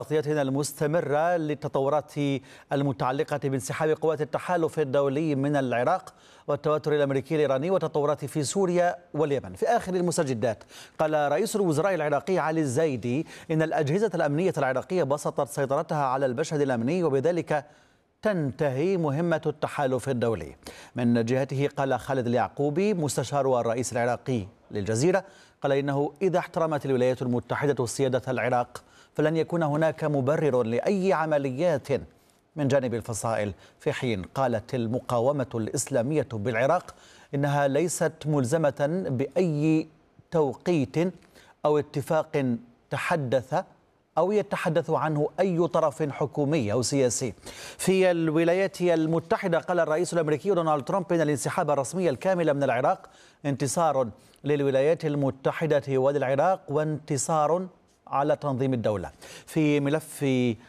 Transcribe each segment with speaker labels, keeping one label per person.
Speaker 1: تغطيتنا المستمرة للتطورات المتعلقة بانسحاب قوات التحالف الدولي من العراق والتوتر الأمريكي الإيراني والتطورات في سوريا واليمن. في آخر المستجدات قال رئيس الوزراء العراقي علي الزايدي إن الأجهزة الأمنية العراقية بسطت سيطرتها على المشهد الأمني وبذلك تنتهي مهمة التحالف الدولي. من جهته قال خالد اليعقوبي مستشار الرئيس العراقي للجزيرة قال إنه إذا احترمت الولايات المتحدة سيادة العراق فلن يكون هناك مبرر لأي عمليات من جانب الفصائل، في حين قالت المقاومة الإسلامية بالعراق إنها ليست ملزمة بأي توقيت أو اتفاق تحدث أو يتحدث عنه أي طرف حكومي أو سياسي. في الولايات المتحدة قال الرئيس الأمريكي دونالد ترامب إن الانسحاب الرسمي الكامل من العراق انتصار للولايات المتحدة وللعراق وانتصار على تنظيم الدولة. في ملف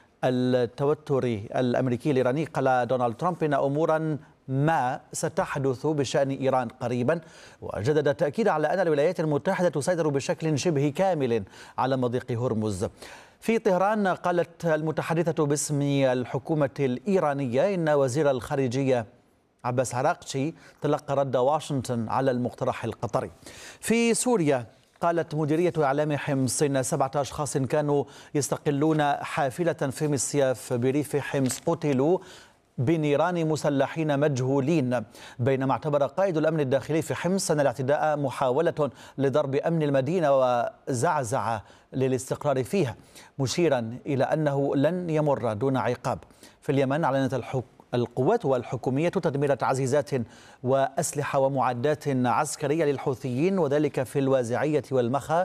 Speaker 1: التوتر الأمريكي الإيراني قال دونالد ترامب إن أمورا ما ستحدث بشأن إيران قريبا، وجدد التأكيد على أن الولايات المتحدة تسيطر بشكل شبه كامل على مضيق هرمز. في طهران قالت المتحدثة باسم الحكومة الإيرانية إن وزير الخارجية عباس عراقشي تلقى رد واشنطن على المقترح القطري. في سوريا قالت مديرية إعلام حمص إن 7 أشخاص كانوا يستقلون حافلة في مصياف بريف حمص قتلوا بنيران مسلحين مجهولين، بينما اعتبر قائد الأمن الداخلي في حمص أن الاعتداء محاولة لضرب أمن المدينة وزعزعة للاستقرار فيها، مشيرا إلى أنه لن يمر دون عقاب. في اليمن أعلنت القوات الحكومية تدمير تعزيزات وأسلحة ومعدات عسكرية للحوثيين وذلك في الوازعية والمخا،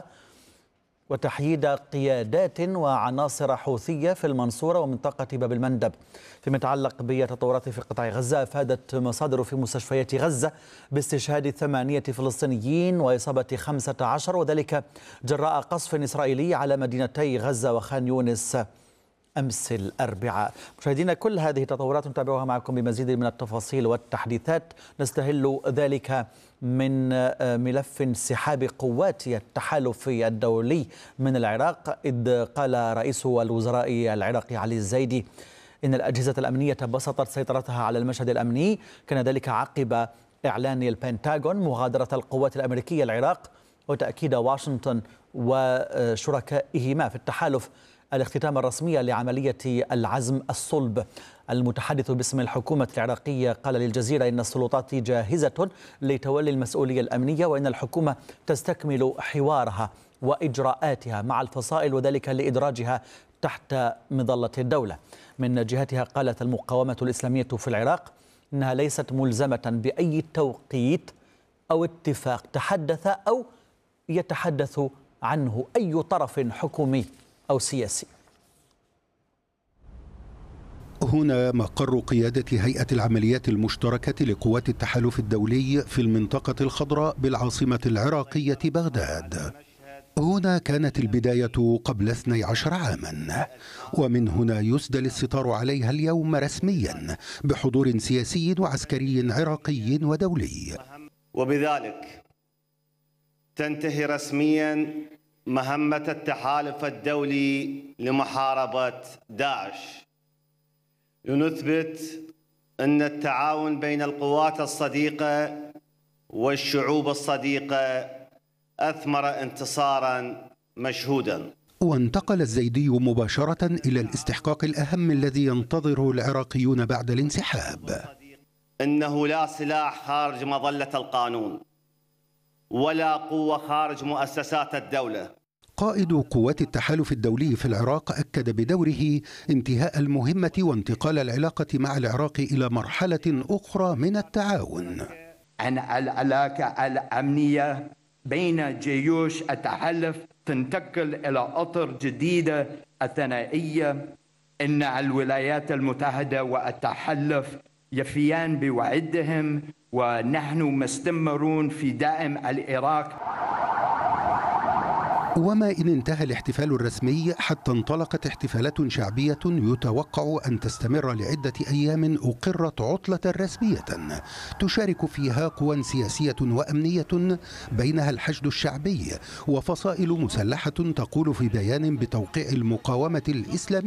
Speaker 1: وتحييد قيادات وعناصر حوثية في المنصورة ومنطقة باب المندب. فيما يتعلق بالتطورات في قطاع غزة، أفادت مصادر في مستشفيات غزة باستشهاد 8 فلسطينيين وإصابة 15 وذلك جراء قصف إسرائيلي على مدينتي غزة وخان يونس أمس الأربعاء. مشاهدينا، كل هذه التطورات نتابعها معكم بمزيد من التفاصيل والتحديثات. نستهل ذلك من ملف انسحاب قوات التحالف الدولي من العراق، إذ قال رئيس الوزراء العراقي علي الزايدي إن الأجهزة الأمنية بسطت سيطرتها على المشهد الأمني. كان ذلك عقب إعلان البنتاغون مغادرة القوات الأمريكية العراق وتأكيد واشنطن وشركائهما في التحالف الاختتام الرسمي لعملية العزم الصلب. المتحدث باسم الحكومة العراقية قال للجزيرة إن السلطات جاهزة لتولي المسؤولية الأمنية وإن الحكومة تستكمل حوارها وإجراءاتها مع الفصائل وذلك لإدراجها تحت مظلة الدولة. من جهتها قالت المقاومة الإسلامية في العراق إنها ليست ملزمة بأي توقيت أو اتفاق تحدث أو يتحدث عنه أي طرف حكومي أو سياسي.
Speaker 2: هنا مقر قيادة هيئة العمليات المشتركة لقوات التحالف الدولي في المنطقة الخضراء بالعاصمة العراقية بغداد. هنا كانت البداية قبل 12 عاما، ومن هنا يسدل الستار عليها اليوم رسميا بحضور سياسي وعسكري عراقي ودولي.
Speaker 3: وبذلك تنتهي رسميا مهمة التحالف الدولي لمحاربة داعش، لنثبت أن التعاون بين القوات الصديقة والشعوب الصديقة أثمر انتصارا مشهودا.
Speaker 2: وانتقل الزايدي مباشرة إلى الاستحقاق الأهم الذي ينتظره العراقيون بعد الانسحاب.
Speaker 3: إنه لا سلاح خارج مظلة القانون ولا قوة خارج مؤسسات الدولة.
Speaker 2: قائد قوات التحالف الدولي في العراق أكد بدوره انتهاء المهمة وانتقال العلاقة مع العراق إلى مرحلة أخرى من التعاون.
Speaker 4: عن العلاقة الأمنية بين جيوش التحالف تنتقل إلى أطر جديدة الثنائية. إن الولايات المتحدة والتحالف يفيان بوعدهم ونحن مستمرون في دعم العراق.
Speaker 2: وما إن انتهى الاحتفال الرسمي حتى انطلقت احتفالات شعبية يتوقع أن تستمر لعدة أيام أقرت عطلة رسمية تشارك فيها قوى سياسية وأمنية بينها الحشد الشعبي وفصائل مسلحة تقول في بيان بتوقيع المقاومة الإسلامية